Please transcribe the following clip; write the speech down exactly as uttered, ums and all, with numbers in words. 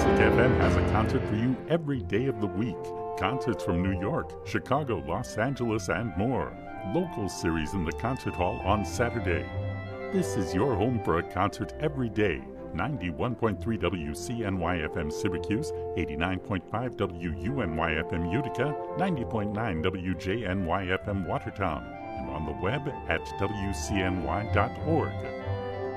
Concert F M has a concert for you every day of the week. Concerts from New York, Chicago, Los Angeles, and more. Local series in the concert hall on Saturday. This is your home for a concert every day. ninety-one point three W C N Y F M Syracuse, eighty-nine point five W U N Y F M Utica, ninety point nine W J N Y F M Watertown, and on the web at W C N Y dot org.